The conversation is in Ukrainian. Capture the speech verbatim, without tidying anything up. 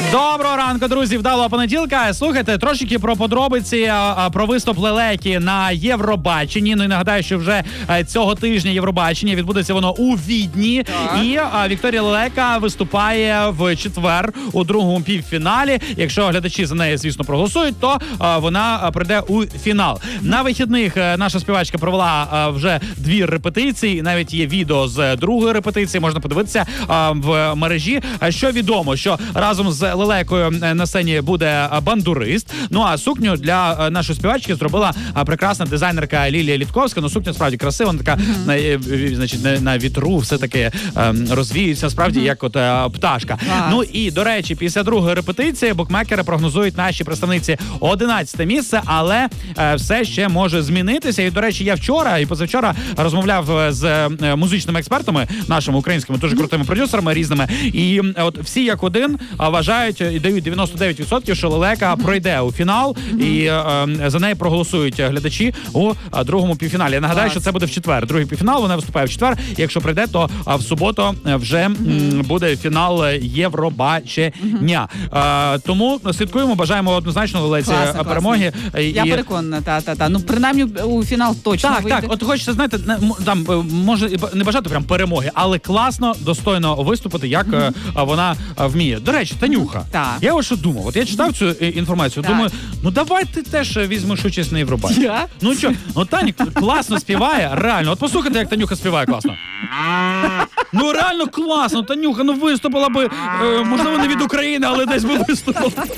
Доброго ранку, друзі, вдалого понеділка. Слухайте, трошки про подробиці, про виступ Лелеки на Євробаченні. Ну і нагадаю, що вже цього тижня Євробачення відбудеться воно у Відні. Так. І Вікторія Лелека виступає в четвер у другому півфіналі. Якщо глядачі за неї, звісно, проголосують, то вона прийде у фінал. На вихідних наша співачка провела вже дві репетиції. Навіть є відео з другої репетиції, можна подивитися в мережі. Що відомо, що разом з Лелекою на сцені буде бандурист. Ну а сукню для нашої співачки зробила прекрасна дизайнерка Лілія Літковська. Ну, сукня справді красива, вона така mm-hmm. на, значить, на, на вітру все таки розвіється, справді, mm-hmm. як от пташка. Wow. Ну і, до речі, після другої репетиції букмекери прогнозують наші представниці одинадцяте місце, але все ще може змінитися. І, до речі, я вчора і позавчора розмовляв з музичними експертами, нашими українськими, дуже крутими продюсерами різними. І от всі як один вважають і дають дев'яносто дев'ять відсотків, що Лелека mm-hmm. пройде у фінал, mm-hmm. і е, за неї проголосують глядачі у а, другому півфіналі. Я нагадаю, Клас. що це буде в четвер. Другий півфінал, вона виступає в четвер. І якщо прийде, то а, в суботу вже mm-hmm. м, буде фінал Євробачення. Mm-hmm. Е, тому слідкуємо, бажаємо однозначно Лелеці Класно, перемоги. Класно. Я і... переконана, та-та-та. Ну, принаймні, у фінал точно Так, вийде. так. От хочеться, знаєте, там, може не бажати прям перемоги, але класно, достойно виступити, як mm-hmm. вона вміє. До речі, Танюха. Так. Я ось що думав, от я читав цю інформацію, так. думаю, ну давай ти теж візьмеш участь на Євробаченні. Я? Ну що, ну Таня класно співає, реально. От послухайте, як Танюха співає класно. Ну реально класно, Танюха, ну виступила би, е, можливо, не від України, але десь би виступила.